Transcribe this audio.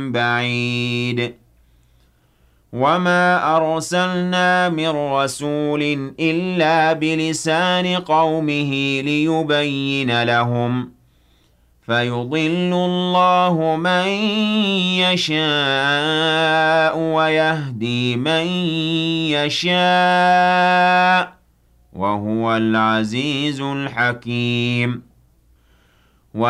بعيد وما أرسلنا من رسول إلا بلسان قومه ليبين لهم فيضل الله من يشاء ويهدي من يشاء وهو العزيز الحكيم